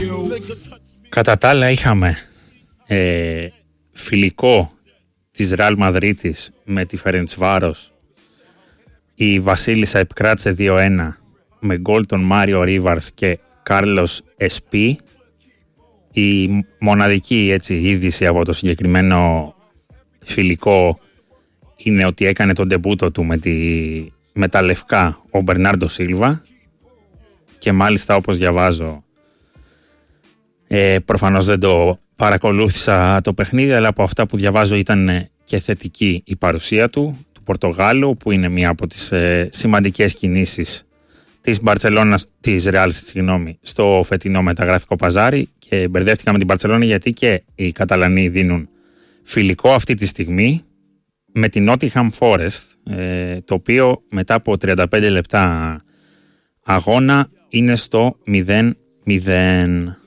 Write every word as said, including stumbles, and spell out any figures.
Κατά τα άλλα είχαμε ε, φιλικό της Ρεάλ Μαδρίτης με τη Φερεντσβάρος. Η Βασίλισσα επικράτησε δύο ένα με γκολ των Μάριο Ρίβαρς και Κάρλος Εσπί. Η μοναδική έτσι είδηση από το συγκεκριμένο φιλικό είναι ότι έκανε τον ντεμπούτο του με, τη, με τα λευκά ο Μπερνάρντο Σίλβα, και μάλιστα, όπως διαβάζω, ε, προφανώς δεν το παρακολούθησα το παιχνίδι, αλλά από αυτά που διαβάζω ήταν και θετική η παρουσία του, του Πορτογάλου, που είναι μία από τις ε, σημαντικές κινήσεις της Μπαρτσελώνας, της Ρεάλ, συγγνώμη, στο φετινό μεταγραφικό παζάρι, και μπερδεύτηκα με την Μπαρτσελώνα γιατί και οι Καταλανοί δίνουν φιλικό αυτή τη στιγμή με την Nottingham Forest, ε, το οποίο μετά από τριάντα πέντε λεπτά αγώνα είναι στο μηδέν μηδέν.